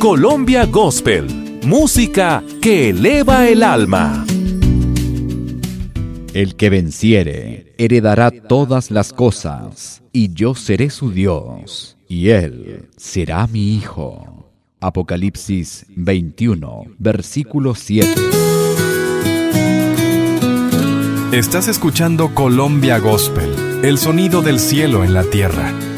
Colombia Gospel, música que eleva el alma. El que venciere heredará todas las cosas, y yo seré su Dios, y él será mi hijo. Apocalipsis 21, versículo 7. Estás escuchando Colombia Gospel, el sonido del cielo en la tierra.